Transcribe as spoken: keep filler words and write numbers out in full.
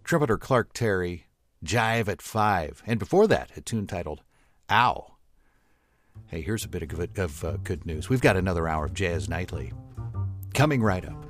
Trumpeter Clark Terry, Jive at Five. And before that, a tune titled Ow. Hey, here's a bit of, good, of uh, good news. We've got another hour of Jazz Nightly coming right up.